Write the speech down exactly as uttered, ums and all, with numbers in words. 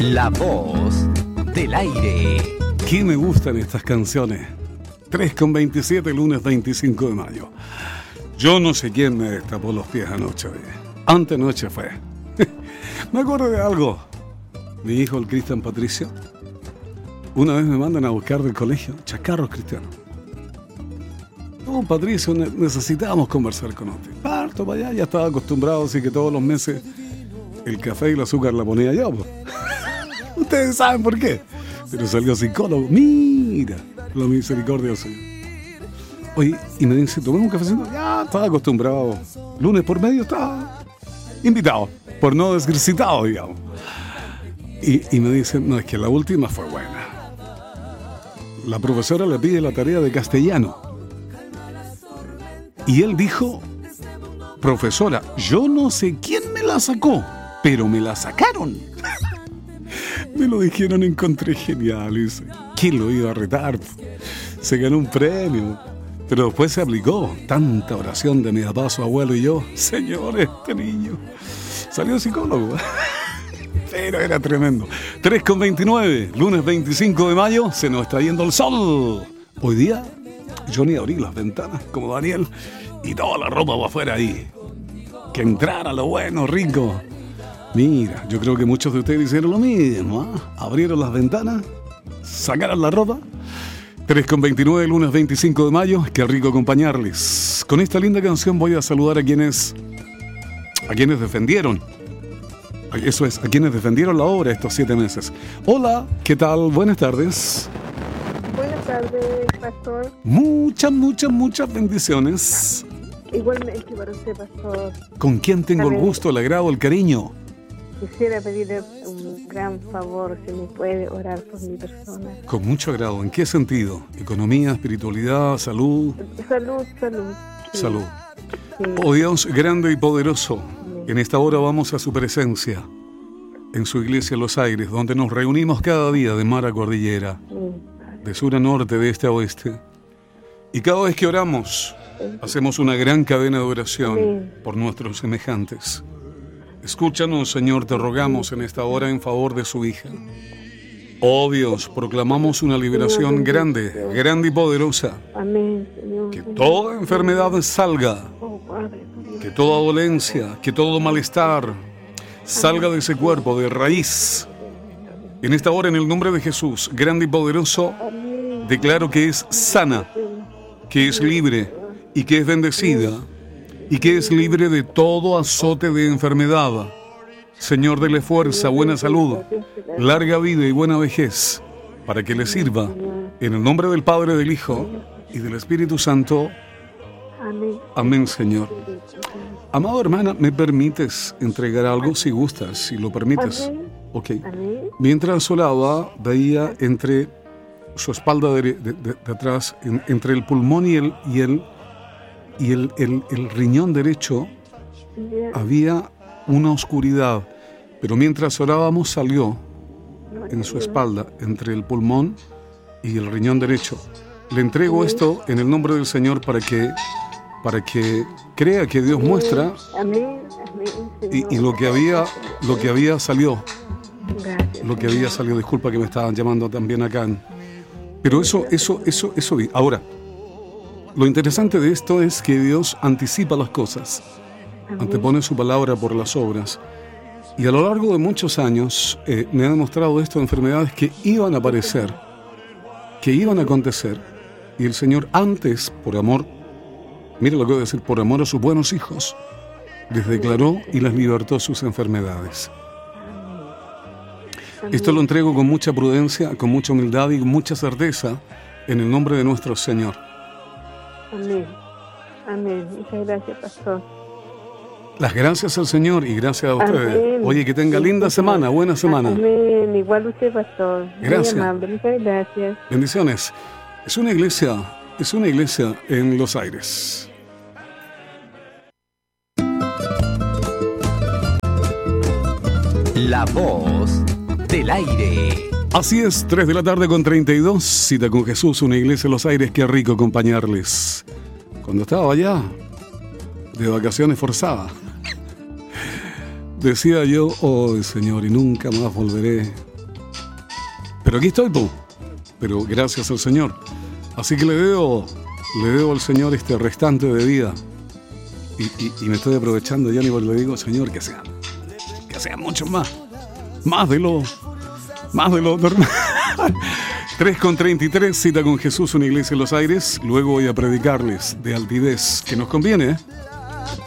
La voz del aire. ¿Qué me gustan estas canciones? tres con veintisiete, lunes veinticinco de mayo. Yo no sé quién me destapó los pies anoche. Antenoche fue. Me acuerdo de algo. Mi hijo, el Cristian Patricio, una vez me mandan a buscar del colegio chacarros cristianos. No, Patricio, ne- necesitábamos conversar con usted. Parto para allá, ya estaba acostumbrado, así que todos los meses el café y el azúcar la ponía yo. Po. Ustedes saben por qué. Pero salió psicólogo. Mira, la misericordia del Señor. Oye, y me dice, tomemos un cafecito. Ya, estaba acostumbrado. Lunes por medio estaba invitado, por no desgrecitado, digamos. Y, y me dice, no, es que la última fue buena. La profesora le pide la tarea de castellano. Y él dijo, profesora, yo no sé quién me la sacó, pero me la sacaron. Me lo dijeron, encontré genial. Y dice, ¿quién lo iba a retar? Se ganó un premio. Pero después se aplicó. Tanta oración de mi papá, su abuelo y yo. Señor, este niño salió psicólogo. Pero era tremendo. tres con veintinueve, lunes veinticinco de mayo, se nos está yendo el sol. Hoy día yo ni abrí las ventanas como Daniel y toda la ropa va afuera ahí. Que entrara lo bueno, rico. Mira, yo creo que muchos de ustedes hicieron lo mismo, ¿eh? Abrieron las ventanas, sacaron la ropa. tres con veintinueve, lunes veinticinco de mayo, qué rico acompañarles. Con esta linda canción voy a saludar a quienes, a quienes defendieron. Eso es, a quienes defendieron la obra estos siete meses. Hola, ¿qué tal? Buenas tardes. Buenas tardes, pastor. Muchas, muchas, muchas bendiciones. Igualmente para usted, pastor. ¿Con quién tengo el gusto, el agrado, el cariño? Quisiera pedirle un gran favor, si me puede orar por mi persona. Con mucho agrado. ¿En qué sentido? ¿Economía, espiritualidad, salud? Salud, salud. Sí. Salud. Sí. Oh Dios grande y poderoso, en esta hora vamos a su presencia, en su iglesia Los Aires, donde nos reunimos cada día de mar a cordillera, de sur a norte, de este a oeste. Y cada vez que oramos, hacemos una gran cadena de oración por nuestros semejantes. Escúchanos, Señor, te rogamos en esta hora en favor de su hija. Oh Dios, proclamamos una liberación grande, grande y poderosa. Amén, Señor. Que toda enfermedad salga, que toda dolencia, que todo malestar salga de ese cuerpo de raíz. En esta hora, en el nombre de Jesús, grande y poderoso, declaro que es sana, que es libre y que es bendecida y que es libre de todo azote de enfermedad. Señor, dele fuerza, buena salud, larga vida y buena vejez, para que le sirva, en el nombre del Padre, del Hijo y del Espíritu Santo. Amén. Amén, Señor. Amado hermana, ¿me permites entregar algo? Si gustas, si lo permites. Ok. Mientras oraba, veía entre su espalda de, de, de, de atrás, en, entre el pulmón y el, y el, y el, el, el riñón derecho, había una oscuridad, pero mientras orábamos salió en su espalda, entre el pulmón y el riñón derecho. Le entrego esto en el nombre del Señor para que, para que crea que Dios muestra y, y lo que había, lo que había salió, lo que había salido. Disculpa que me estaban llamando también acá, pero eso, eso, eso, eso vi. Ahora, lo interesante de esto es que Dios anticipa las cosas. Antepone su palabra por las obras. Y a lo largo de muchos años eh, me ha demostrado esto, enfermedades que iban a aparecer, que iban a acontecer. Y el Señor antes, por amor, mire lo que voy a decir, por amor a sus buenos hijos, les declaró y les libertó sus enfermedades. Esto lo entrego con mucha prudencia, con mucha humildad y con mucha certeza, en el nombre de nuestro Señor. Amén. Amén. Muchas gracias, pastor. Las gracias al Señor y gracias a ustedes. Amén. Oye, que tenga linda semana, buena semana. Amén. Igual usted, pastor. Gracias. Muy amable. Muchas gracias. Bendiciones. Es una iglesia, es una iglesia en Los Aires. La voz del aire. Así es, tres de la tarde con treinta y dos. Cita con Jesús, una iglesia en Los Aires. Qué rico acompañarles. Cuando estaba allá, de vacaciones forzadas, decía yo, oh Señor, y nunca más volveré Pero aquí estoy, po. Pero gracias al Señor. Así que le debo, le debo al Señor este restante de vida. Y, y, y me estoy aprovechando, ya ni le digo, Señor, que sean, que sean mucho más. Más de lo, más de lo normal. tres con treinta y tres, cita con Jesús, una iglesia en los aires. Luego voy a predicarles de altivez, que nos conviene, ¿eh?